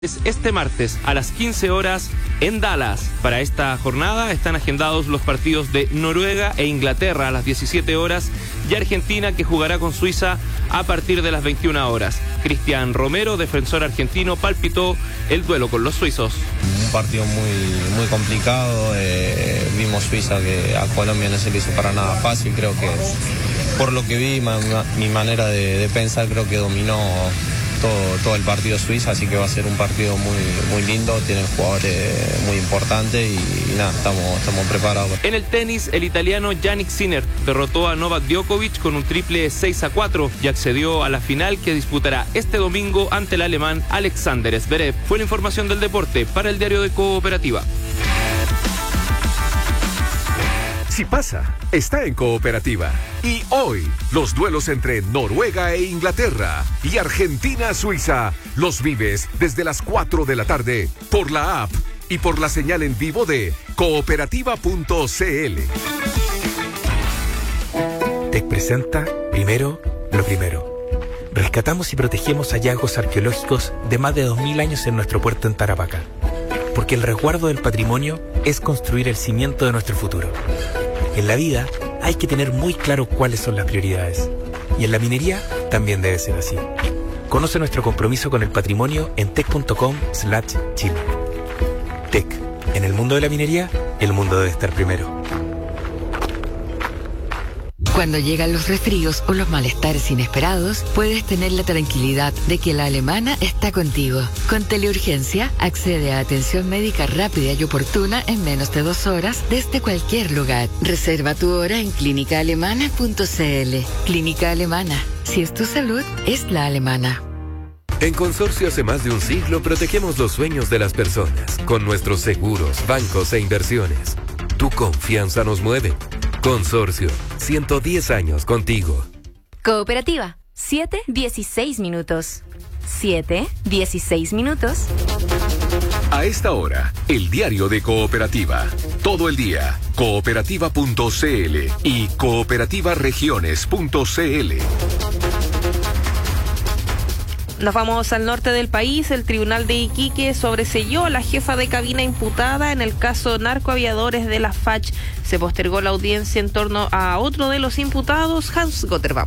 Este martes a las 15 horas en Dallas. Para esta jornada están agendados los partidos de Noruega e Inglaterra a las 17 horas y Argentina, que jugará con Suiza a partir de las 21 horas. Cristian Romero, defensor argentino, palpitó el duelo con los suizos. Un partido muy complicado. Vimos Suiza que a Colombia no se le hizo para nada fácil. Creo que por lo que vi, mi manera de pensar, creo que dominó todo el partido Suiza, así que va a ser un partido muy lindo. Tienen jugadores muy importantes y nada, estamos preparados. En el tenis, el italiano Jannik Sinner derrotó a Novak Djokovic con un triple 6-4 y accedió a la final, que disputará este domingo ante el alemán Alexander Zverev. Fue la información del deporte para el diario de Cooperativa. Si pasa, está en Cooperativa. Y hoy, los duelos entre Noruega e Inglaterra y Argentina-Suiza los vives desde las 4 de la tarde por la app y por la señal en vivo de cooperativa.cl. TEC presenta Primero lo Primero. Rescatamos y protegemos hallazgos arqueológicos de más de 2000 años en nuestro puerto en Tarapacá. Porque el resguardo del patrimonio es construir el cimiento de nuestro futuro. En la vida hay que tener muy claro cuáles son las prioridades. Y en la minería también debe ser así. Conoce nuestro compromiso con el patrimonio en tec.com/Chile. TEC. En el mundo de la minería, el mundo debe estar primero. Cuando llegan los resfríos o los malestares inesperados, puedes tener la tranquilidad de que la Alemana está contigo. Con Teleurgencia, accede a atención médica rápida y oportuna en menos de 2 horas desde cualquier lugar. Reserva tu hora en clínicaalemana.cl. Clínica Alemana. Si es tu salud, es la alemana. En Consorcio hace más de un siglo protegemos los sueños de las personas con nuestros seguros, bancos e inversiones. Tu confianza nos mueve. Consorcio, 110 años contigo. Cooperativa, 7:16 minutos. 7:16 minutos. A esta hora, el diario de Cooperativa. Todo el día, cooperativa.cl y cooperativaregiones.cl. Nos vamos al norte del país. El tribunal de Iquique sobreseyó a la jefa de cabina imputada en el caso narcoaviadores de la FACH. Se postergó la audiencia en torno a otro de los imputados, Hans Gotterbaum.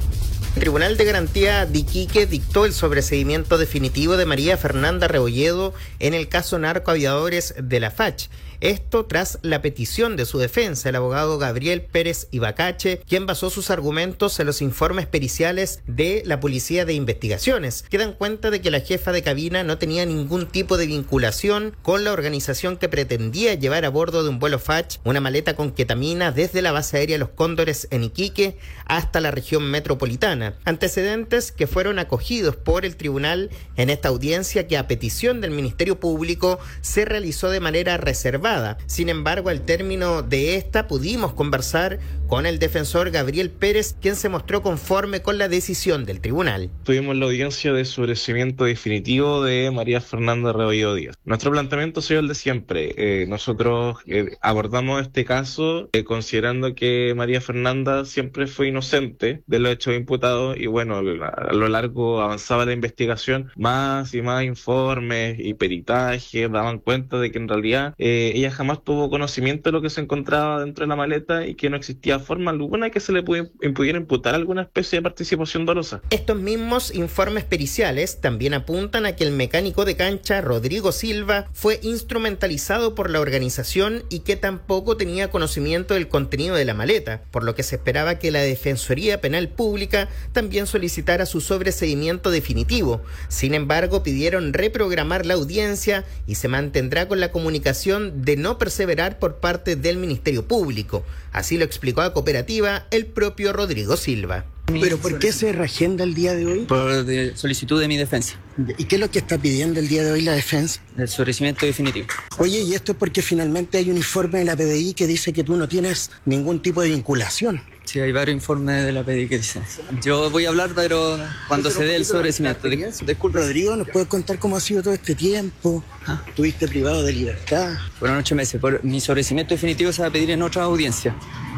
El Tribunal de Garantía de Iquique dictó el sobreseimiento definitivo de María Fernanda Rebolledo en el caso narcoaviadores de la FACH. Esto tras la petición de su defensa, el abogado Gabriel Pérez Ibacache, quien basó sus argumentos en los informes periciales de la Policía de Investigaciones, que dan cuenta de que la jefa de cabina no tenía ningún tipo de vinculación con la organización que pretendía llevar a bordo de un vuelo FACH una maleta con ketamina desde la base aérea Los Cóndores en Iquique hasta la región metropolitana. Antecedentes que fueron acogidos por el tribunal en esta audiencia, que a petición del Ministerio Público se realizó de manera reservada. Sin embargo, al término de esta pudimos conversar con el defensor Gabriel Pérez, quien se mostró conforme con la decisión del tribunal. Tuvimos la audiencia de sobreseimiento definitivo de María Fernanda Rebolledo Díaz. Nuestro planteamiento ha sido el de siempre. Nosotros abordamos este caso considerando que María Fernanda siempre fue inocente de los hechos imputados y bueno, a lo largo avanzaba la investigación, más y más informes y peritajes daban cuenta de que en realidad ella jamás tuvo conocimiento de lo que se encontraba dentro de la maleta y que no existía forma alguna que se le pudiera imputar alguna especie de participación dolosa. Estos mismos informes periciales también apuntan a que el mecánico de cancha Rodrigo Silva fue instrumentalizado por la organización y que tampoco tenía conocimiento del contenido de la maleta, por lo que se esperaba que la Defensoría Penal Pública también solicitara su sobreseimiento definitivo. Sin embargo, pidieron reprogramar la audiencia y se mantendrá con la comunicación de no perseverar por parte del Ministerio Público. Así lo explicó a Cooperativa el propio Rodrigo Silva. ¿Pero por qué se reagenda el día de hoy? Por solicitud de mi defensa. ¿Y qué es lo que está pidiendo el día de hoy la defensa? El sobreseimiento definitivo. Oye, y esto es porque finalmente hay un informe de la PDI que dice que tú no tienes ningún tipo de vinculación. Sí, hay varios informes de la PDI que dicen. Yo voy a hablar, pero cuando se dé el sobreseimiento. Disculpe, Rodrigo, ¿nos puedes contar cómo ha sido todo este tiempo? ¿Estuviste privado de libertad? Fueron 8 meses. Por mi sobreseimiento definitivo se va a pedir en otra audiencia.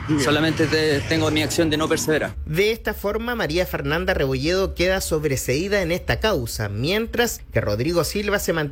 Solamente tengo mi acción de no perseverar. De esta forma, María Fernanda Rebolledo queda sobreseída en esta causa, mientras que Rodrigo Silva se mantiene